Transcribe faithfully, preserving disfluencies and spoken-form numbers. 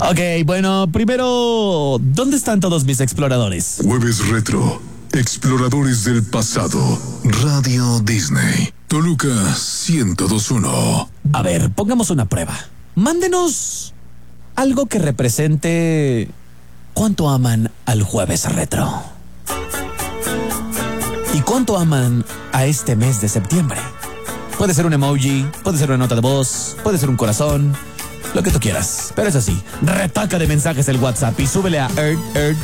Ok, bueno, primero, ¿dónde están todos mis exploradores? Jueves Retro, Exploradores del Pasado, Radio Disney, Toluca ciento dos punto uno. A ver, pongamos una prueba. Mándenos algo que represente cuánto aman al Jueves Retro. ¿Y cuánto aman a este mes de septiembre? Puede ser un emoji, puede ser una nota de voz, puede ser un corazón, lo que tú quieras. Pero eso sí, retaca de mensajes el WhatsApp y súbele a Earth, Earth,